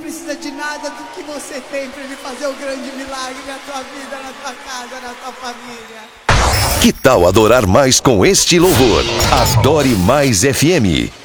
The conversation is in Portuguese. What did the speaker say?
precisa de nada do que você tem para ele fazer o grande milagre na tua vida, na tua casa, na tua família. Que tal adorar mais com este louvor? Adore Mais FM.